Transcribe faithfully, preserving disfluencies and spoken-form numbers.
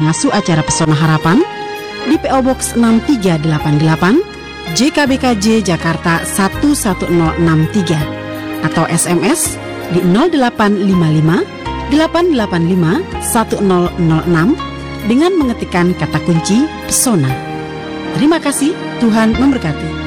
pengasuh acara Pesona Harapan di P O Box enam tiga delapan delapan J K B K J Jakarta satu satu nol enam tiga atau S M S di nol delapan lima lima delapan delapan lima satu nol nol enam dengan mengetikkan kata kunci Pesona. Terima kasih, Tuhan memberkati.